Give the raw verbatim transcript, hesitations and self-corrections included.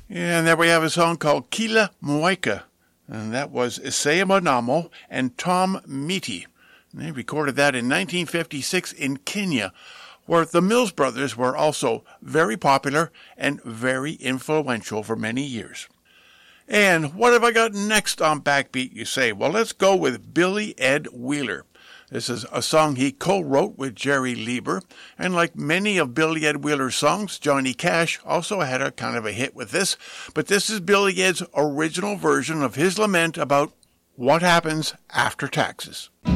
And there we have a song called Kila Moika, and that was Isaiah Monamo and Tom Meaty. And they recorded that in nineteen fifty-six in Kenya, where the Mills Brothers were also very popular and very influential for many years. And what have I got next on Backbeat, you say? Well, let's go with Billy Ed Wheeler. This is a song he co-wrote with Jerry Lieber, and like many of Billy Ed Wheeler's songs, Johnny Cash also had a kind of a hit with this, but this is Billy Ed's original version of his lament about what happens after taxes.